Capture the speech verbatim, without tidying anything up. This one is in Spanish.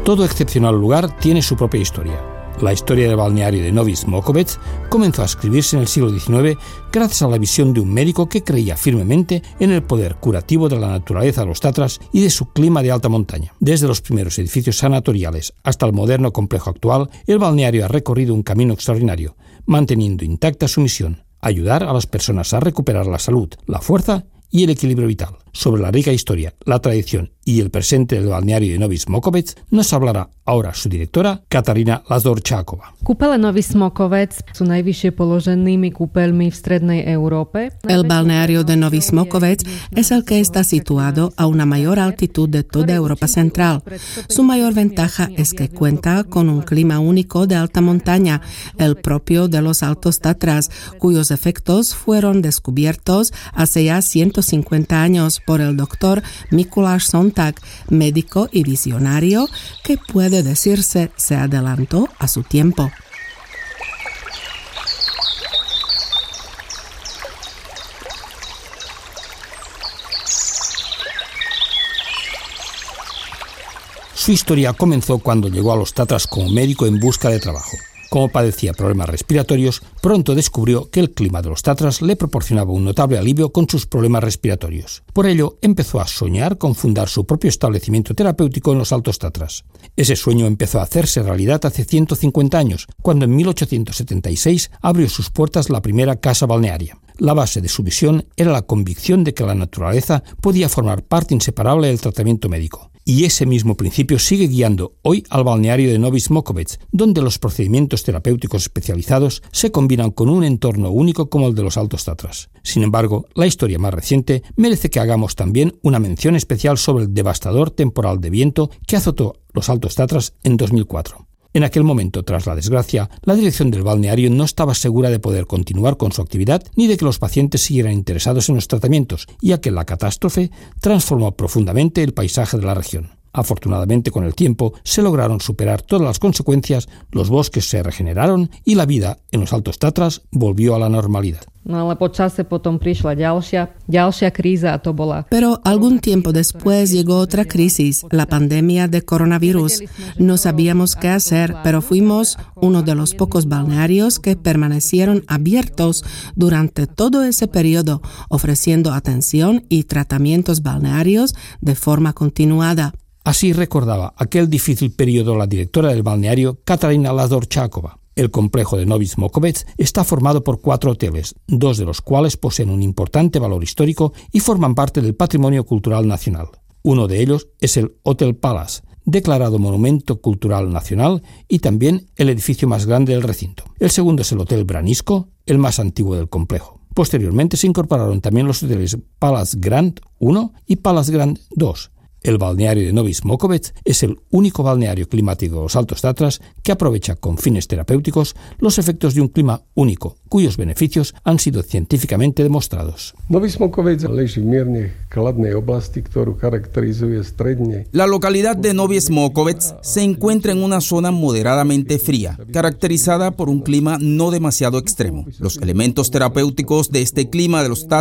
Todo excepcional lugar tiene su propia historia. La historia del balneario de Novi Smokovec comenzó a escribirse en el siglo diecinueve gracias a la visión de un médico que creía firmemente en el poder curativo de la naturaleza de los Tatras y de su clima de alta montaña. Desde los primeros edificios sanatoriales hasta el moderno complejo actual, el balneario ha recorrido un camino extraordinario, manteniendo intacta su misión: ayudar a las personas a recuperar la salud, la fuerza y el equilibrio vital. Sobre la rica historia, la tradición y el presente del balneario de Novi Smokovec nos hablará ahora su directora, Katarína Lazorčáková. Kúpele Novi Smokovec sú najvyššie položenými kúpeľmi v strednej Európe. El balneario de Novi Smokovec es el que está situado a una mayor altitud de toda Europa Central. Su mayor ventaja es que cuenta con un clima único de alta montaña, el propio de los Altos Tatras, cuyos efectos fueron descubiertos hace ya ciento cincuenta años por el doctor Mikuláš Sontag, médico y visionario que puede decirse se adelantó a su tiempo. Su historia comenzó cuando llegó a los Tatras como médico en busca de trabajo. Como padecía problemas respiratorios, pronto descubrió que el clima de los Tatras le proporcionaba un notable alivio con sus problemas respiratorios. Por ello, empezó a soñar con fundar su propio establecimiento terapéutico en los Altos Tatras. Ese sueño empezó a hacerse realidad hace ciento cincuenta años, cuando en mil ochocientos setenta y seis abrió sus puertas la primera casa balnearia. La base de su visión era la convicción de que la naturaleza podía formar parte inseparable del tratamiento médico. Y ese mismo principio sigue guiando hoy al balneario de Novi Smokovec, donde los procedimientos terapéuticos especializados se combinan con un entorno único como el de los Altos Tatras. Sin embargo, la historia más reciente merece que hagamos también una mención especial sobre el devastador temporal de viento que azotó los Altos Tatras en dos mil cuatro. En aquel momento, tras la desgracia, la dirección del balneario no estaba segura de poder continuar con su actividad ni de que los pacientes siguieran interesados en los tratamientos, ya que la catástrofe transformó profundamente el paisaje de la región. Afortunadamente, con el tiempo, se lograron superar todas las consecuencias, los bosques se regeneraron y la vida en los Altos Tatras volvió a la normalidad. Pero algún tiempo después llegó otra crisis, la pandemia de coronavirus. No sabíamos qué hacer, pero fuimos uno de los pocos balnearios que permanecieron abiertos durante todo ese periodo, ofreciendo atención y tratamientos balnearios de forma continuada. Así recordaba aquel difícil periodo la directora del balneario, Katarína Lazorčáková. El complejo de Novi Smokovec está formado por cuatro hoteles, dos de los cuales poseen un importante valor histórico y forman parte del patrimonio cultural nacional. Uno de ellos es el Hotel Palace, declarado Monumento Cultural Nacional, y también el edificio más grande del recinto. El segundo es el Hotel Branisko, el más antiguo del complejo. Posteriormente se incorporaron también los hoteles Palace Grand uno y Palace Grand dos. El balneario de Novi Smokovec es el único balneario climático de los Altos Tatras que aprovecha con fines terapéuticos los efectos de un clima único, cuyos beneficios han sido científicamente demostrados. La localidad de Novi Smokovec se encuentra en una zona moderadamente fría, caracterizada por un clima no demasiado extremo. Los elementos terapéuticos de este clima de los Tatras